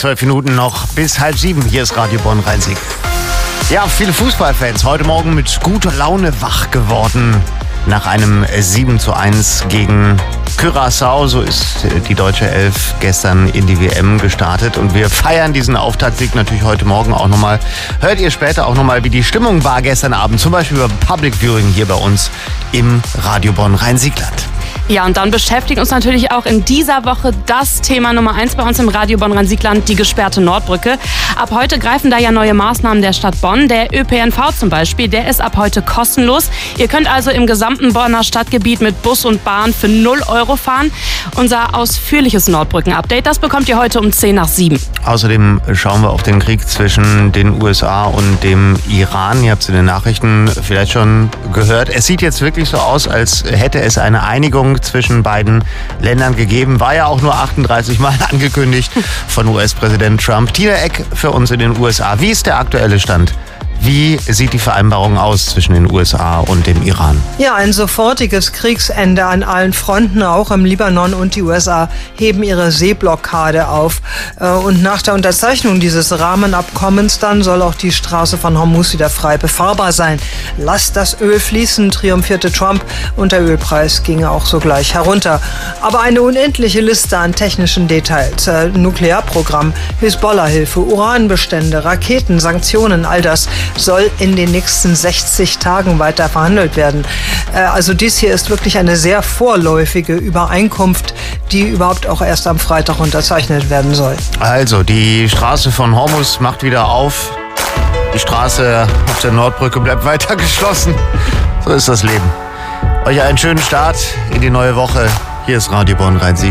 12 Minuten noch bis 6:30. Hier ist Radio Bonn Rhein-Sieg. Ja, viele Fußballfans heute Morgen mit guter Laune wach geworden. Nach einem 7:1 gegen Curaçao, so ist die deutsche Elf gestern in die WM gestartet. Und wir feiern diesen Auftaktsieg natürlich heute Morgen auch nochmal. Hört ihr später auch nochmal, wie die Stimmung war gestern Abend, zum Beispiel beim Public Viewing hier bei uns im Radio Bonn Rhein-Sieg-Land. Ja, und dann beschäftigt uns natürlich auch in dieser Woche das Thema Nummer 1 bei uns im Radio Bonn Rhein-Sieg-Land, die gesperrte Nordbrücke. Ab heute greifen da ja neue Maßnahmen der Stadt Bonn. Der ÖPNV zum Beispiel, der ist ab heute kostenlos. Ihr könnt also im gesamten Bonner Stadtgebiet mit Bus und Bahn für 0 € fahren. Unser ausführliches Nordbrücken-Update, das bekommt ihr heute um 6:10. Außerdem schauen wir auf den Krieg zwischen den USA und dem Iran. Ihr habt es in den Nachrichten vielleicht schon gehört. Es sieht jetzt wirklich so aus, als hätte es eine Einigung zwischen beiden Ländern gegeben. War ja auch nur 38 Mal angekündigt von US-Präsident Trump. Tina Eck für uns in den USA. Wie ist der aktuelle Stand? Wie sieht die Vereinbarung aus zwischen den USA und dem Iran? Ja, ein sofortiges Kriegsende an allen Fronten, auch im Libanon, und die USA heben ihre Seeblockade auf. Und nach der Unterzeichnung dieses Rahmenabkommens dann soll auch die Straße von Hormuz wieder frei befahrbar sein. Lasst das Öl fließen, triumphierte Trump, und der Ölpreis ging auch sogleich herunter. Aber eine unendliche Liste an technischen Details, Nuklearprogramm, Hisbollah-Hilfe, Uranbestände, Raketen, Sanktionen, all das soll in den nächsten 60 Tagen weiter verhandelt werden. Also dies hier ist wirklich eine sehr vorläufige Übereinkunft, die überhaupt auch erst am Freitag unterzeichnet werden soll. Also, die Straße von Hormuz macht wieder auf. Die Straße auf der Nordbrücke bleibt weiter geschlossen. So ist das Leben. Euch einen schönen Start in die neue Woche. Hier ist Radio Bonn Rhein-Sieg.